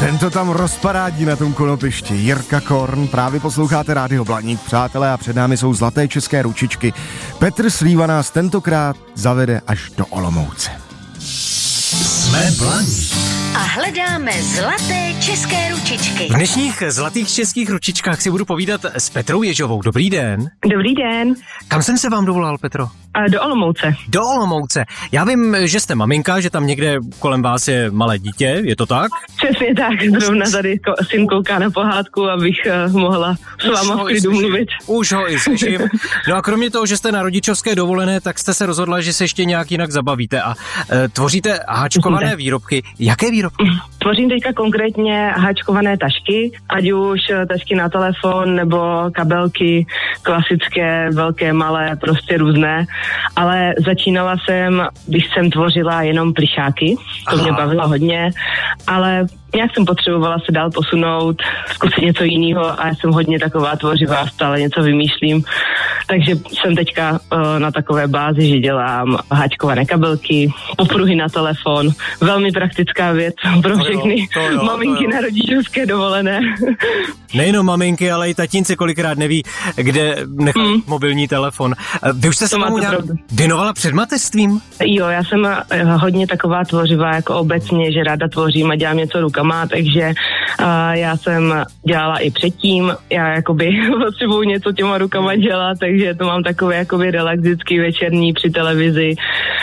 Ten to tam rozparádí na tom konopišti. Jirka Korn, právě posloucháte Rádio Blaník, přátelé, a před námi jsou zlaté české ručičky. Petr Slíva nás tentokrát zavede až do Olomouce. Jsme Blaník. A hledáme zlaté české ručičky. V dnešních zlatých českých ručičkách si budu povídat s Petrou Ježovou. Dobrý den. Dobrý den. Kam jsem se vám dovolal, Petro? Do Olomouce. Do Olomouce. Já vím, že jste maminka, že tam někde kolem vás je malé dítě, je to tak? Přesně tak, zrovna tady syn kouká na pohádku, abych mohla s váma v klidu mluvit. Už ho i slyším. No a kromě toho, že jste na rodičovské dovolené, tak jste se rozhodla, že se ještě nějak jinak zabavíte a tvoříte háčkované výrobky. Jaké výrobky? Tvořím teďka konkrétně háčkované tašky, ať už tašky na telefon nebo kabelky klasické, velké, malé, prostě různé. Ale začínala jsem, když jsem tvořila jenom plišáky, to mě bavilo hodně, ale nějak jsem potřebovala se dál posunout, zkusit něco jiného a já jsem hodně taková tvořivá, stále něco vymýšlím. Takže jsem teďka na takové bázi, že dělám háčkované kabelky, popruhy na telefon, velmi praktická věc pro všechny maminky na rodičovské dovolené. Nejenom maminky, ale i tatínci kolikrát neví, kde nechat mobilní telefon. Vy už jste se tomu nějak věnovala před mateřstvím? Jo, já jsem hodně taková tvořivá jako obecně, že ráda tvořím a dělám něco rukama, takže já jsem dělala i předtím, já jakoby potřebuji něco těma rukama dělat, takže to mám takové jakoby relax vždycky večerní při televizi.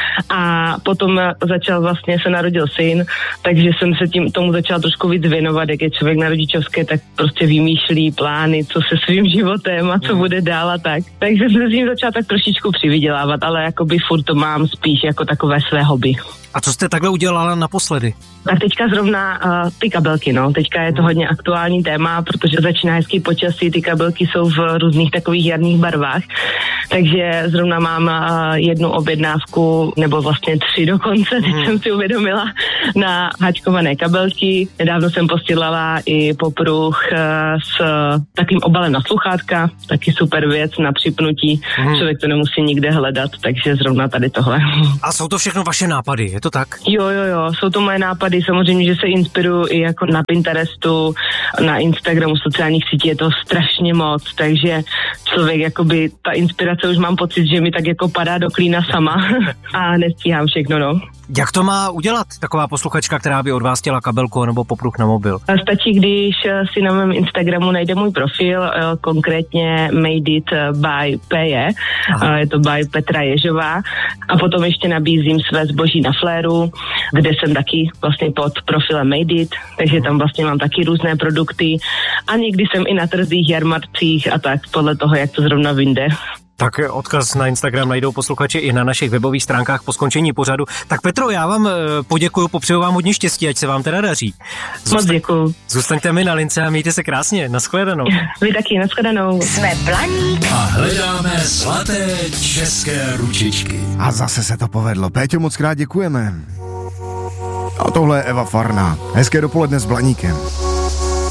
A potom se narodil syn, takže jsem se tomu začala trošku víc věnovat, jak je člověk na rodičovské, tak prostě vymýšlí plány, co se svým životem a co bude dál a tak. Takže jsem se s ním začala tak trošičku přivydělávat, ale jakoby furt to mám spíš jako takové své hobby. A co jste takhle udělala naposledy? Tak teďka zrovna ty kabelky, no. Teďka je to hodně aktuální téma, protože začíná hezký počasí, ty kabelky jsou v různých takových jarních barvách. Takže zrovna mám jednu objednávku, nebo vlastně 3 dokonce, teď jsem si uvědomila, na háčkované kabelky. Nedávno jsem posílala i popruh s takým obalem na sluchátka, taky super věc na připnutí. Člověk to nemusí nikde hledat, takže zrovna tady tohle. A jsou to všechno vaše nápady, je to tak? Jo, jsou to moje nápady. Samozřejmě, že se inspiruju i jako na Pinterestu, na Instagramu, sociálních sítí, je to strašně moc, takže člověk jakoby, ta inspirace už mám pocit, že mi tak jako padá do klína sama a nestíhám všechno, no. Jak to má udělat taková posluchačka, která by od vás chtěla kabelku nebo popruh na mobil? Stačí, když si na mém Instagramu najde můj profil, konkrétně Made It by Peje, je to by Petra Ježová, a potom ještě nabízím své zboží na Fléru, kde jsem taky vlastně pod profilem Made It, takže tam vlastně mám taky různé produkty a někdy jsem i na trzích, jarmarcích a tak, podle toho, jak to zrovna vyjde. Tak odkaz na Instagram najdou posluchači i na našich webových stránkách po skončení pořadu. Tak Petro, já vám poděkuju, popřeju vám hodně štěstí, ať se vám teda daří. Moc děkuju. Zůstaňte mi na lince a mějte se krásně. Nashledanou. Vy taky, nashledanou. Jsme Blaník. A hledáme zlaté české ručičky. A zase se to povedlo. Péťo, moc krát děkujeme. A tohle je Eva Farná. Hezké dopoledne s Blaníkem.